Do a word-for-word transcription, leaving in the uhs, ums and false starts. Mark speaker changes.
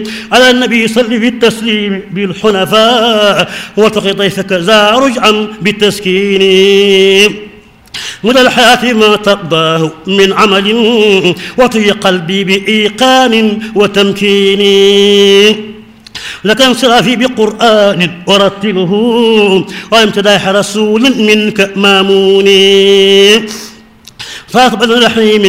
Speaker 1: على النبي صل بالتسليم بالحنفاء واتق ضيفك ذا رجعا بالتسكين مدى الحياة ما ترضاه من عمل وطي قلبي بإيقان وتمكين لك انصرافي بقرآن ورتله وامتداح رسول منك مامون فاطمة الرحيم